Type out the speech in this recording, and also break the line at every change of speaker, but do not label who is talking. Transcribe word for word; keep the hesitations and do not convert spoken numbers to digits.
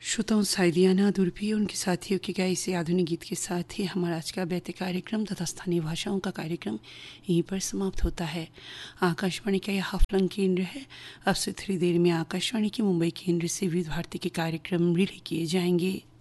श्रोताओं, साइदियाना दुर्पी और उनके साथियों के गाए इसे आधुनिक गीत के साथ ही हमारा आज का वैदिक कार्यक्रम तथा स्थानीय भाषाओं का कार्यक्रम यहीं पर समाप्त होता है। आकाशवाणी का यह हाफलंग केंद्र है। अब से थोड़ी देर में आकाशवाणी के मुंबई केंद्र से विविध भारती के कार्यक्रम रिले किए जाएंगे।